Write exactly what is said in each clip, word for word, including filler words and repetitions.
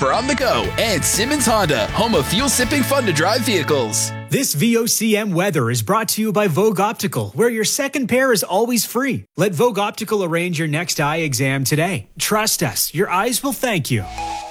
for on the go, and Simmons Honda, home of fuel-sipping fun-to-drive vehicles. This V O C M weather is brought to you by Vogue Optical, where your second pair is always free. Let Vogue Optical arrange your next eye exam today. Trust us, your eyes will thank you.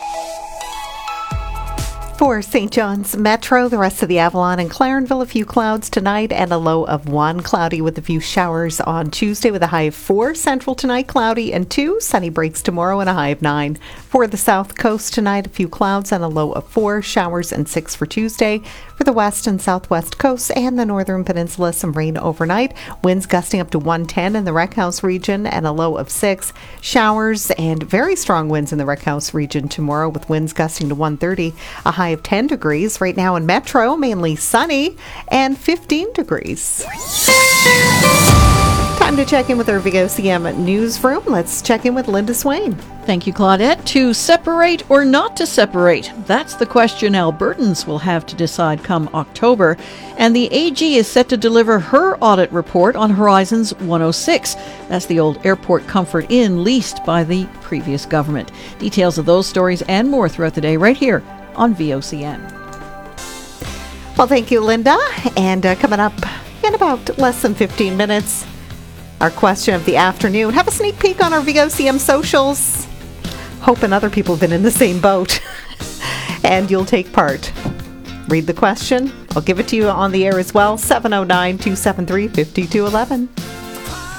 For Saint John's Metro, the rest of the Avalon and Clarenville, a few clouds tonight and a low of one. Cloudy with a few showers on Tuesday with a high of four. Central tonight, cloudy and two. Sunny breaks tomorrow and a high of nine. For the South Coast tonight, a few clouds and a low of four. Showers and six for Tuesday. For the West and Southwest coasts and the Northern Peninsula, some rain overnight. Winds gusting up to one ten in the Wreck House region and a low of six. Showers and very strong winds in the Wreck House region tomorrow with winds gusting to one thirty. A high of ten degrees. Right now in Metro, mainly sunny and fifteen degrees. Time to check in with our V O C M newsroom. Let's check in with Linda Swain. Thank you, Claudette. To separate or not to separate? That's the question Albertans will have to decide come October. And the A G is set to deliver her audit report on Horizons one oh six. That's the old Airport Comfort Inn leased by the previous government. Details of those stories and more throughout the day right here on V O C M. Well, thank you, Linda. And uh, coming up in about less than fifteen minutes, our question of the afternoon. Have a sneak peek on our V O C M socials. Hoping other people have been in the same boat and you'll take part. Read the question. I'll give it to you on the air as well. seven oh nine, two seven three, five two one one.